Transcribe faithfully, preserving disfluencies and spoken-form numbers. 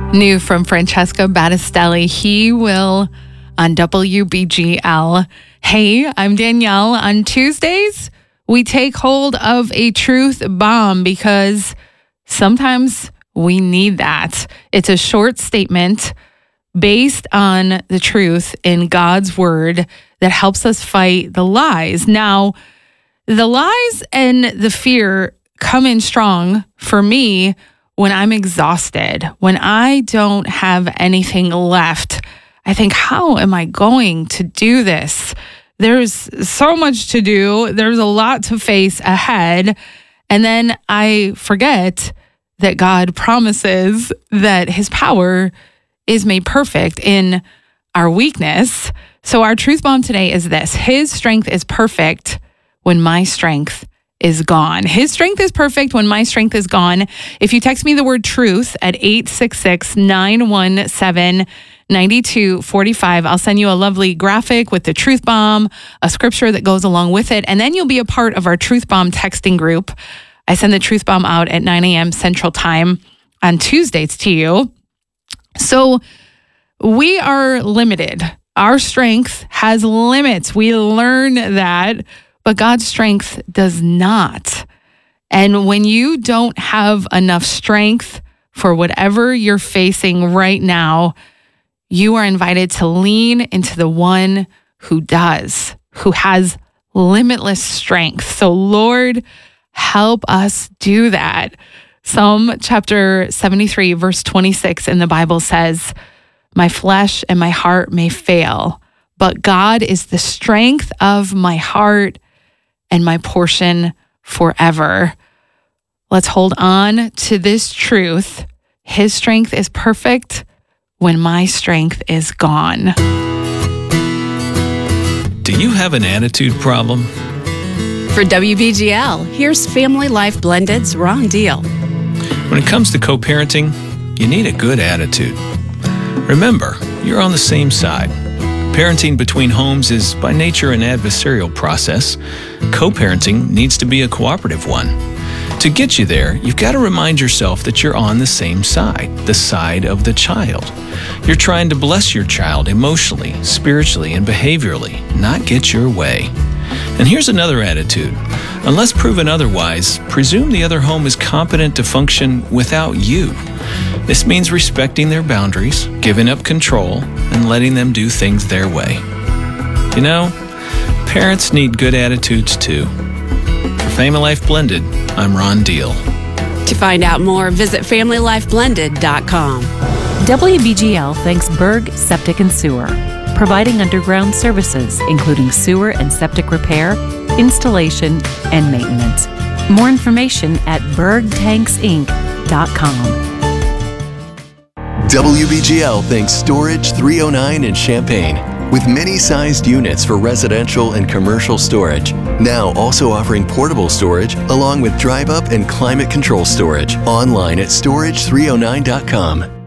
New from Francesco Battistelli, He Will on W B G L. Hey, I'm Danielle. On Tuesdays, we take hold of a truth bomb because sometimes we need that. It's a short statement based on the truth in God's word that helps us fight the lies. Now, the lies and the fear come in strong for me when I'm exhausted, when I don't have anything left. I think, how am I going to do this? There's so much to do. There's a lot to face ahead. And then I forget that God promises that his power is made perfect in our weakness. So our truth bomb today is this: his strength is perfect when my strength is gone. His strength is perfect when my strength is gone. If you text me the word truth at eight six six, nine one seven, nine two four five, I'll send you a lovely graphic with the truth bomb, a scripture that goes along with it, and then you'll be a part of our truth bomb texting group. I send the truth bomb out at nine a.m. Central Time on Tuesdays to you. So we are limited. Our strength has limits. We learn that, but God's strength does not. And when you don't have enough strength for whatever you're facing right now, you are invited to lean into the one who does, who has limitless strength. So Lord, help us do that. Psalm chapter seventy-three, verse twenty-six in the Bible says, "My flesh and my heart may fail, but God is the strength of my heart and my portion forever." Let's hold on to this truth. His strength is perfect when my strength is gone. Do you have an attitude problem? For W B G L, here's Family Life Blended's Ron Deal. When it comes to co-parenting, you need a good attitude. Remember, you're on the same side. Parenting between homes is by nature an adversarial process. Co-parenting needs to be a cooperative one. To get you there, you've got to remind yourself that you're on the same side, the side of the child. You're trying to bless your child emotionally, spiritually, and behaviorally, not get your way. And here's another attitude. Unless proven otherwise, presume the other home is competent to function without you. This means respecting their boundaries, giving up control, and letting them do things their way. You know, parents need good attitudes too. For Family Life Blended, I'm Ron Deal. To find out more, visit family life blended dot com. W B G L thanks Berg Septic and Sewer, providing underground services, including sewer and septic repair, installation, and maintenance. More information at berg tanks inc dot com. W B G L thanks Storage three oh nine in Champaign, with many-sized units for residential and commercial storage. Now also offering portable storage along with drive-up and climate control storage. Online at storage three oh nine dot com.